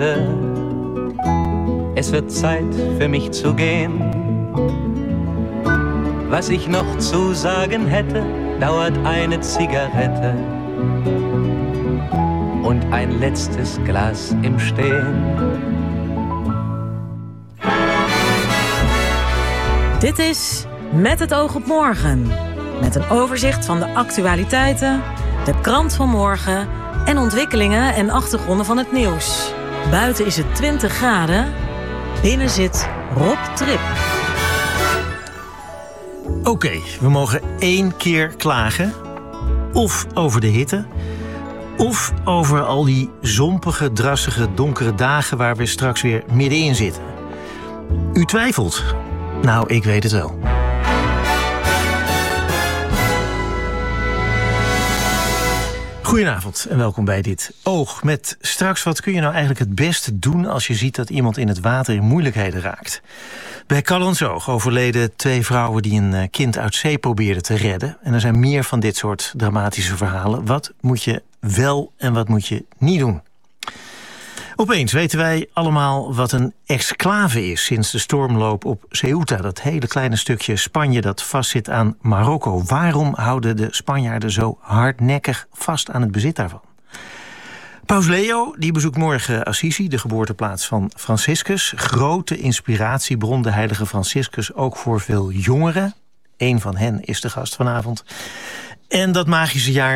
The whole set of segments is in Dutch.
Es wird Zeit für mich zu gehen. Was ich noch zu sagen hätte, dauert eine Zigarette und ein letztes Glas im Stehen. Dit is Met het oog op morgen. Met een overzicht van de actualiteiten, de krant van morgen en ontwikkelingen en achtergronden van het nieuws. Buiten is het 20 graden. Binnen zit Rob Trip. Oké, we mogen 1 keer klagen. Of over de hitte. Of over al die zompige, drassige, donkere dagen waar we straks weer middenin zitten. U twijfelt? Nou, ik weet het wel. Goedenavond en welkom bij Dit Oog. Met straks, wat kun je nou eigenlijk het beste doen als je ziet dat iemand in het water in moeilijkheden raakt? Bij Callantsoog overleden 2 vrouwen die een kind uit zee probeerden te redden. En er zijn meer van dit soort dramatische verhalen. Wat moet je wel en wat moet je niet doen? Opeens weten wij allemaal wat een exclave is sinds de stormloop op Ceuta. Dat hele kleine stukje Spanje dat vastzit aan Marokko. Waarom houden de Spanjaarden zo hardnekkig vast aan het bezit daarvan? Paus Leo die bezoekt morgen Assisi, de geboorteplaats van Franciscus. Grote inspiratiebron, de heilige Franciscus, ook voor veel jongeren. Eén van hen is de gast vanavond. En dat magische jaar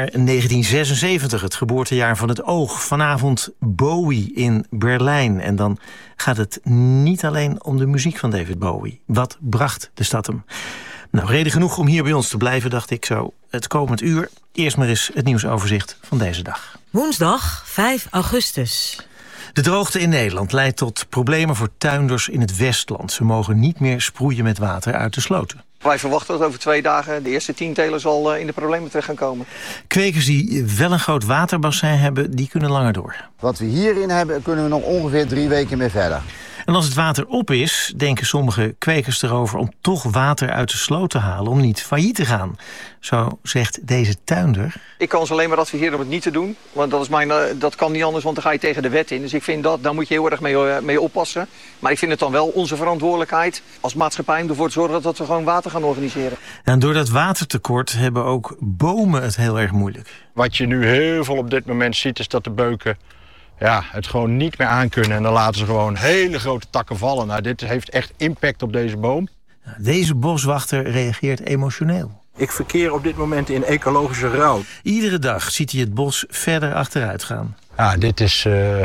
1976, het geboortejaar van het oog. Vanavond Bowie in Berlijn. En dan gaat het niet alleen om de muziek van David Bowie. Wat bracht de stad hem? Nou, reden genoeg om hier bij ons te blijven, dacht ik zo het komend uur. Eerst maar eens het nieuwsoverzicht van deze dag. Woensdag 5 augustus. De droogte in Nederland leidt tot problemen voor tuinders in het Westland. Ze mogen niet meer sproeien met water uit de sloten. Wij verwachten dat over 2 dagen de eerste 10 telers al in de problemen terecht gaan komen. Kwekers die wel een groot waterbassin hebben, die kunnen langer door. Wat we hierin hebben, kunnen we nog ongeveer 3 weken mee verder. En als het water op is, denken sommige kwekers erover om toch water uit de sloot te halen om niet failliet te gaan. Zo zegt deze tuinder. Ik kan ze alleen maar adviseren om het niet te doen. Want dat kan niet anders, want dan ga je tegen de wet in. Dus ik vind daar moet je heel erg mee oppassen. Maar ik vind het dan wel onze verantwoordelijkheid als maatschappij om ervoor te zorgen dat we gewoon water gaan organiseren. En door dat watertekort hebben ook bomen het heel erg moeilijk. Wat je nu heel veel op dit moment ziet is dat de beuken het gewoon niet meer aankunnen. En dan laten ze gewoon hele grote takken vallen. Nou, dit heeft echt impact op deze boom. Deze boswachter reageert emotioneel. Ik verkeer op dit moment in ecologische rouw. Iedere dag ziet hij het bos verder achteruit gaan. Ja, dit is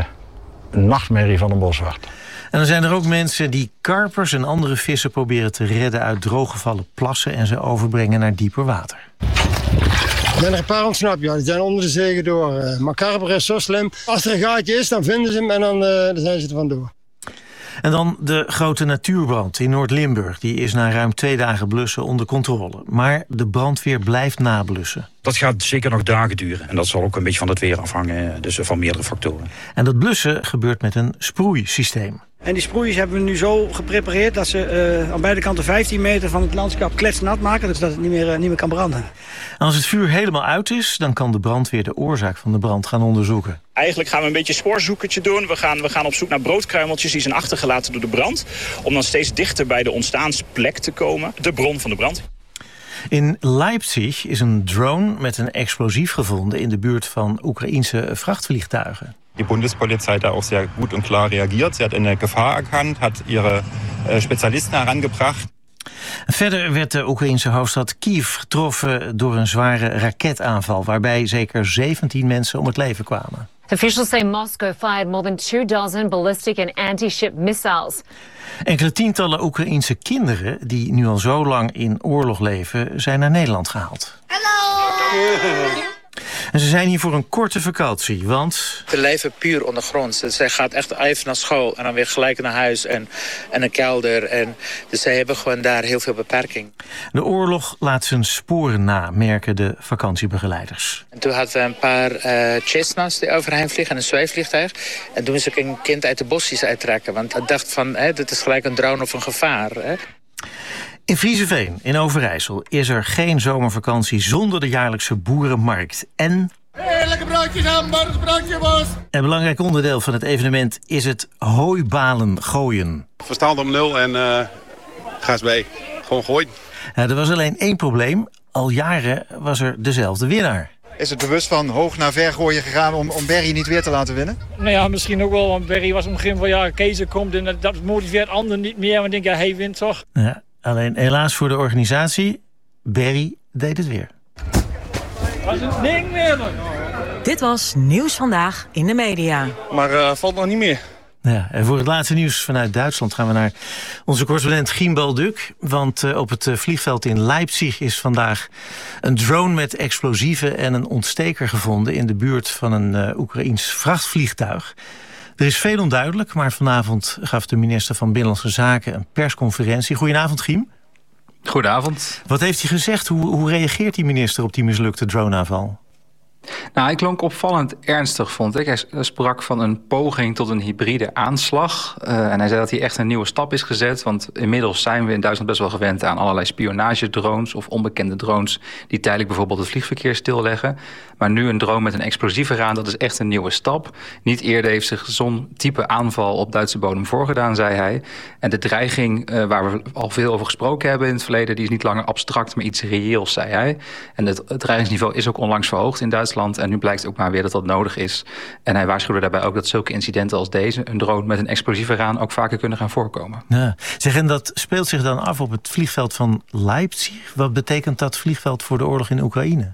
een nachtmerrie van een boswachter. En dan zijn er ook mensen die karpers en andere vissen proberen te redden uit drooggevallen plassen en ze overbrengen naar dieper water. Er zijn er een paar ontsnapt, ja. Die zijn onder de zee door. Maar karper is zo slim. Als er een gaatje is, dan vinden ze hem en dan zijn ze er vandoor. En dan de grote natuurbrand in Noord-Limburg. Die is na ruim 2 dagen blussen onder controle. Maar de brandweer blijft nablussen. Dat gaat zeker nog dagen duren. En dat zal ook een beetje van het weer afhangen, dus van meerdere factoren. En dat blussen gebeurt met een sproeisysteem. En die sproeiers hebben we nu zo geprepareerd dat ze aan beide kanten 15 meter van het landschap kletsnat maken, dus dat het niet meer kan branden. En als het vuur helemaal uit is, dan kan de brandweer de oorzaak van de brand gaan onderzoeken. Eigenlijk gaan we een beetje spoorzoekertje doen. We gaan op zoek naar broodkruimeltjes die zijn achtergelaten door de brand. Om dan steeds dichter bij de ontstaansplek te komen, de bron van de brand. In Leipzig is een drone met een explosief gevonden in de buurt van Oekraïense vrachtvliegtuigen. Die Bundespolizei hat da auch sehr gut und klar reagiert. Sie hat eine Gefahr erkannt, hat ihre Spezialisten herangebracht. Verder werd de Oekraïense hoofdstad Kiev getroffen door een zware raketaanval, waarbij zeker 17 mensen om het leven kwamen. Officials say Moscow fired more than 24 ballistic and anti-ship missiles. Enkele tientallen Oekraïense kinderen die nu al zo lang in oorlog leven, zijn naar Nederland gehaald. Hallo! En ze zijn hier voor een korte vakantie, want ze leven puur ondergronds. Zij gaat echt even naar school en dan weer gelijk naar huis en een kelder. Dus zij hebben gewoon daar heel veel beperking. De oorlog laat zijn sporen na, merken de vakantiebegeleiders. En toen hadden we een paar Cessna's die overheen vliegen en een zweefvliegtuig. En toen moest ik een kind uit de bosjes uittrekken. Want hij dacht van, dit is gelijk een drone of een gevaar. Hè. In Vriezeveen, in Overijssel, is er geen zomervakantie zonder de jaarlijkse boerenmarkt. En lekker brood! spraakjes hamburgers, spraakje was. Een belangrijk onderdeel van het evenement is het hooibalen gooien. Verstand om 0 en gas bij. Gewoon gooien. Ja, er was alleen één probleem. Al jaren was er dezelfde winnaar. Is het bewust van hoog naar ver gooien gegaan om Berry niet weer te laten winnen? Nou ja, misschien ook wel, want Berry was op het begin van ja, Kees komt en dat motiveert anderen niet meer. Want ik denk, ja, hij wint toch. Ja, alleen helaas voor de organisatie, Berry deed het weer. Was het ding meer? Dit was Nieuws Vandaag in de media. Maar valt nog niet meer. Ja, en voor het laatste nieuws vanuit Duitsland gaan we naar onze correspondent Giem Balduk. Want op het vliegveld in Leipzig is vandaag een drone met explosieven en een ontsteker gevonden in de buurt van een Oekraïens vrachtvliegtuig. Er is veel onduidelijk, maar vanavond gaf de minister van Binnenlandse Zaken een persconferentie. Goedenavond, Giem. Goedenavond. Wat heeft hij gezegd? Hoe reageert die minister op die mislukte droneaanval? Nou, hij klonk opvallend ernstig, vond ik. Hij sprak van een poging tot een hybride aanslag. En hij zei dat hij echt een nieuwe stap is gezet. Want inmiddels zijn we in Duitsland best wel gewend aan allerlei spionagedrones of onbekende drones die tijdelijk bijvoorbeeld het vliegverkeer stilleggen. Maar nu een drone met een explosief eraan, dat is echt een nieuwe stap. Niet eerder heeft zich zo'n type aanval op Duitse bodem voorgedaan, zei hij. En de dreiging waar we al veel over gesproken hebben in het verleden, die is niet langer abstract, maar iets reëels, zei hij. En het dreigingsniveau is ook onlangs verhoogd in Duitsland. En nu blijkt ook maar weer dat dat nodig is. En hij waarschuwde daarbij ook dat zulke incidenten als deze, een drone met een explosief eraan, ook vaker kunnen gaan voorkomen. Ja. Zeg, en dat speelt zich dan af op het vliegveld van Leipzig. Wat betekent dat vliegveld voor de oorlog in Oekraïne?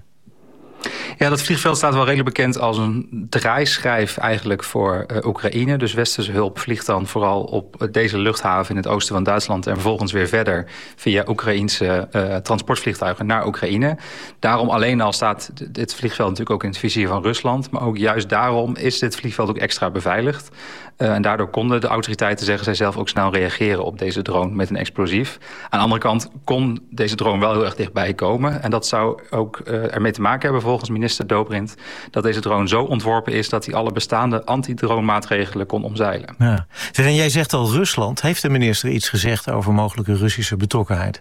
Ja, dat vliegveld staat wel redelijk bekend als een draaischijf eigenlijk voor Oekraïne. Dus westerse hulp vliegt dan vooral op deze luchthaven in het oosten van Duitsland en vervolgens weer verder via Oekraïense transportvliegtuigen naar Oekraïne. Daarom alleen al staat dit vliegveld natuurlijk ook in het vizier van Rusland. Maar ook juist daarom is dit vliegveld ook extra beveiligd. En daardoor konden de autoriteiten, zeggen zij zelf, ook snel reageren op deze drone met een explosief. Aan de andere kant kon deze drone wel heel erg dichtbij komen. En dat zou ook ermee te maken hebben, volgens minister Dobrindt, dat deze drone zo ontworpen is dat hij alle bestaande antidrone maatregelen kon omzeilen. Ja. Zeg, en jij zegt al Rusland. Heeft de minister iets gezegd over mogelijke Russische betrokkenheid?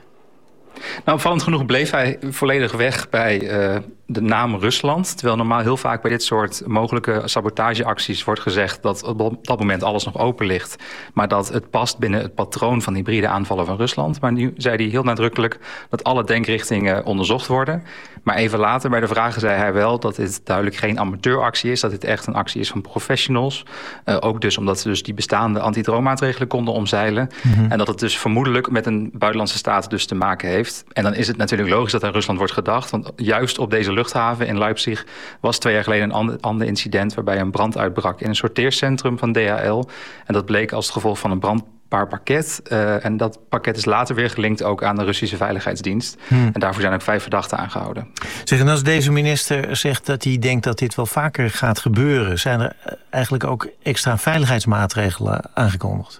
Nou, opvallend genoeg bleef hij volledig weg bij de naam Rusland. Terwijl normaal heel vaak bij dit soort mogelijke sabotageacties wordt gezegd dat op dat moment alles nog open ligt. Maar dat het past binnen het patroon van hybride aanvallen van Rusland. Maar nu zei hij heel nadrukkelijk dat alle denkrichtingen onderzocht worden. Maar even later bij de vragen zei hij wel dat dit duidelijk geen amateuractie is. Dat dit echt een actie is van professionals. Ook dus omdat ze dus die bestaande antidroommaatregelen konden omzeilen. Mm-hmm. En dat het dus vermoedelijk met een buitenlandse staat dus te maken heeft. En dan is het natuurlijk logisch dat aan Rusland wordt gedacht. Want juist op deze luchthaven in Leipzig was 2 jaar geleden een ander incident waarbij een brand uitbrak in een sorteercentrum van DHL. En dat bleek als het gevolg van een brandbaar pakket. En dat pakket is later weer gelinkt ook aan de Russische Veiligheidsdienst. En daarvoor zijn ook 5 verdachten aangehouden. Zeg, en als deze minister zegt dat hij denkt dat dit wel vaker gaat gebeuren, zijn er eigenlijk ook extra veiligheidsmaatregelen aangekondigd?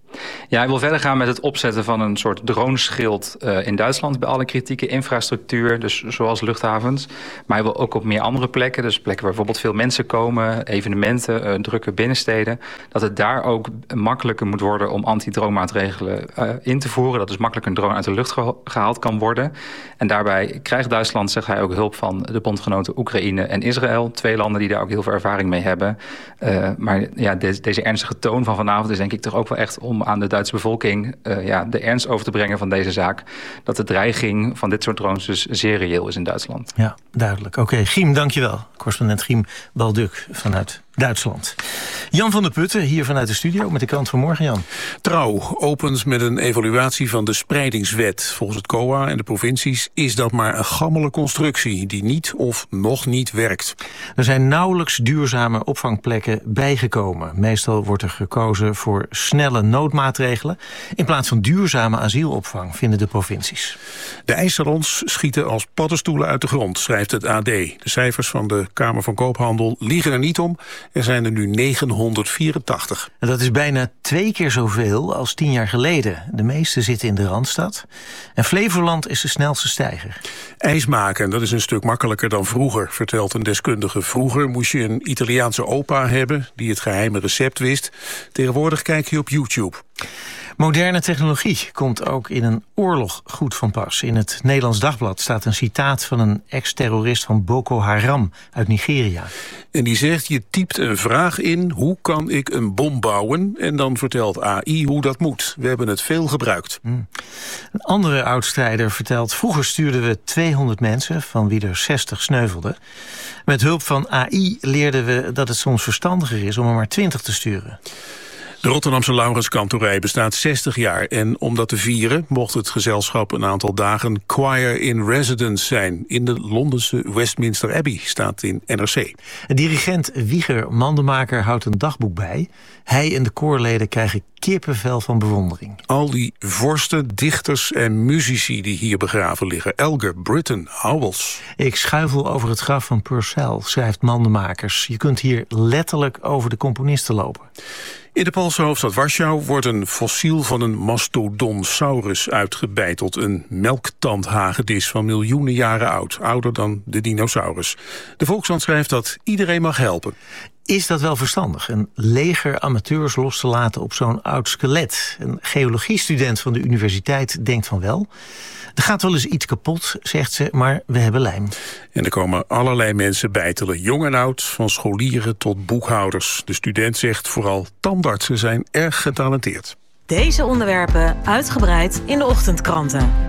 Ja, hij wil verder gaan met het opzetten van een soort droneschild in Duitsland bij alle kritieke infrastructuur, dus zoals luchthavens. Maar hij wil ook op meer andere plekken, dus plekken waar bijvoorbeeld veel mensen komen, evenementen, drukke binnensteden, dat het daar ook makkelijker moet worden om antidroommaatregelen in te voeren. Dat dus makkelijk een drone uit de lucht gehaald kan worden. En daarbij krijgt Duitsland, zegt hij, ook hulp van de bondgenoten Oekraïne en Israël. 2 landen die daar ook heel veel ervaring mee hebben. Maar ja, deze ernstige toon van vanavond is denk ik toch ook wel echt om aan de Duitse bevolking de ernst over te brengen van deze zaak. Dat de dreiging van dit soort drones dus zeer reëel is in Duitsland. Ja, duidelijk. Oké, Giem, dankjewel. Correspondent Giem Balduk vanuit Duitsland. Jan van der Putten, hier vanuit de studio met de krant van morgen, Jan. Trouw opent met een evaluatie van de spreidingswet. Volgens het COA en de provincies is dat maar een gammele constructie die niet of nog niet werkt. Er zijn nauwelijks duurzame opvangplekken bijgekomen. Meestal wordt er gekozen voor snelle noodmaatregelen in plaats van duurzame asielopvang, vinden de provincies. De ijssalons schieten als paddenstoelen uit de grond, schrijft het AD. De cijfers van de Kamer van Koophandel liegen er niet om. Er zijn er nu 984. En dat is bijna 2 keer zoveel als 10 jaar geleden. De meeste zitten in de Randstad. En Flevoland is de snelste stijger. IJs maken, dat is een stuk makkelijker dan vroeger, vertelt een deskundige. Vroeger moest je een Italiaanse opa hebben die het geheime recept wist. Tegenwoordig kijk je op YouTube. Moderne technologie komt ook in een oorlog goed van pas. In het Nederlands Dagblad staat een citaat van een ex-terrorist van Boko Haram uit Nigeria. En die zegt, je typt een vraag in, hoe kan ik een bom bouwen? En dan vertelt AI hoe dat moet. We hebben het veel gebruikt. Een andere oud-strijder vertelt, vroeger stuurden we 200 mensen, van wie er 60 sneuvelden. Met hulp van AI leerden we dat het soms verstandiger is om er maar 20 te sturen. De Rotterdamse Laurenskantorij bestaat 60 jaar en om dat te vieren mocht het gezelschap een aantal dagen choir in residence zijn. In de Londense Westminster Abbey, staat in NRC. Dirigent Wieger Mandenmaker houdt een dagboek bij. Hij en de koorleden krijgen kippenvel van bewondering. Al die vorsten, dichters en muzici die hier begraven liggen. Elgar, Britten, Howells. Ik schuifel over het graf van Purcell, schrijft Mandenmakers. Je kunt hier letterlijk over de componisten lopen. In de Poolse hoofdstad Warschau wordt een fossiel van een mastodonsaurus uitgebeiteld. Een melktandhagedis van miljoenen jaren oud. Ouder dan de dinosaurus. De Volkskrant schrijft dat iedereen mag helpen. Is dat wel verstandig, een leger amateurs los te laten op zo'n oud skelet? Een geologiestudent van de universiteit denkt van wel. Er gaat wel eens iets kapot, zegt ze, maar we hebben lijm. En er komen allerlei mensen bijtelen, jong en oud, van scholieren tot boekhouders. De student zegt vooral tandartsen zijn erg getalenteerd. Deze onderwerpen uitgebreid in de ochtendkranten.